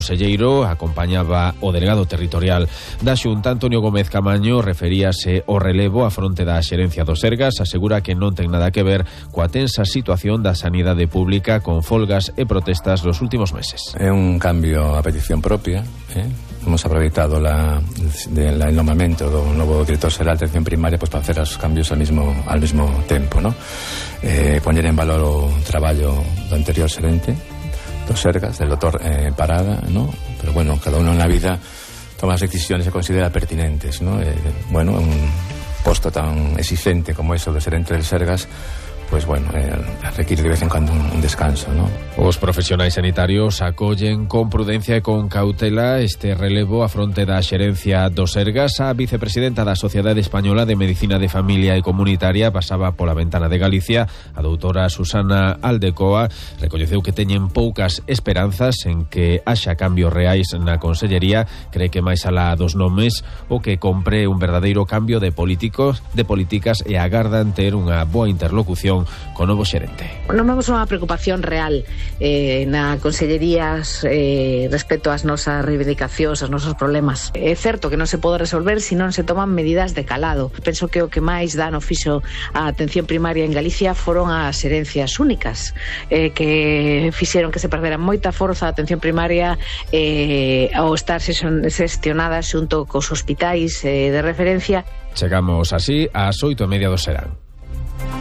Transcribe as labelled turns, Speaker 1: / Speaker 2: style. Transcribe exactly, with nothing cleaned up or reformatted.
Speaker 1: conselleiro, acompañaba o delegado territorial da Xunta, Antonio Gómez Camaño, referíase ao relevo a fronte da xerencia do Sergas, asegura que non ten nada que ver coa tensa situación da sanidade pública con folgas e protestas nos últimos meses.
Speaker 2: É un cambio a petición propia, eh? Hemos aproveitado la, de, la, el nombramiento do novo director xeral de atención primaria pues, para hacer os cambios al mismo, al mismo tempo, ¿no? Eh, poñer en valor o traballo do anterior xerente do Sergas, del doctor eh, Parada, ¿no? Pero bueno, cada uno en la vida toma as decisiones que considera pertinentes, ¿no? Eh, bueno, un posto tan exigente como eso do xerente del Sergas, pues bueno, eh, requiere de vez en cuando un, un descanso, ¿no?
Speaker 1: Os profesionais sanitarios acollen con prudencia e con cautela este relevo a fronte da xerencia do Sergas. A vicepresidenta da Sociedade Española de Medicina de Familia e Comunitaria pasaba pola ventana de Galicia. A doutora Susana Aldecoa recoñeceu que teñen poucas esperanzas en que haxa cambios reais na Consellería. Cree que máis alá dos nomes o que compre un verdadeiro cambio de políticos, de políticas e agardan ter unha boa interlocución con o novo xerente.
Speaker 3: Non vemos unha preocupación real eh, na Consellería eh, respecto ás nosas reivindicacións, aos nosos problemas. É certo que non se pode resolver se non se toman medidas de calado. Penso que o que máis dano fixo a atención primaria en Galicia foron as herencias únicas, eh, que fixeron que se perderan moita forza a atención primaria eh, ao estar xestionada xunto cos hospitais eh, de referencia.
Speaker 1: Chegamos así ás oito e media do serán.